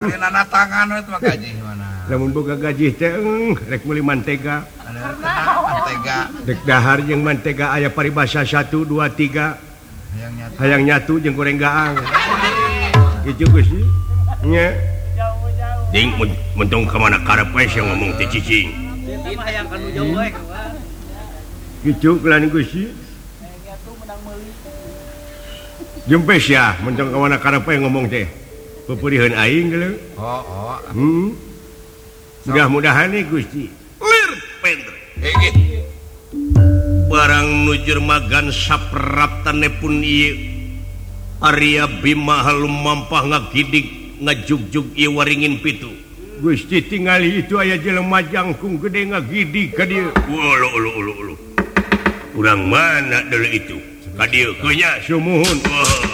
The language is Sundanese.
tangan itu gaji mana? Lamun boga gaji teh rek meuli mantega. Mantega. Dek dahar jeung mantega aya paribasa 1 2 3. Hayang nyatu jeung goreng gaang. Kitu geus nya. Ding muntung ka mana karep we sing ngomong teh cicing. Ieu mah hayang kanu jauh we. Kitu kelan geus Jempe sia muntung ka mana karep we ngomong teh. Pepurihan aing geuleuh. Mudah-mudahan nih Gusti. Lir pendre. Barang nujur magan saprap tanepun ieu. Arya Bima halum mampah ngagidig ngajugjug ieu waringin pitu. Gusti tingali itu aya jelema jangkung gede ngagidig ka dieu. Ulu. Urang mana deuleu itu? Ka dieu keunya sumuhun.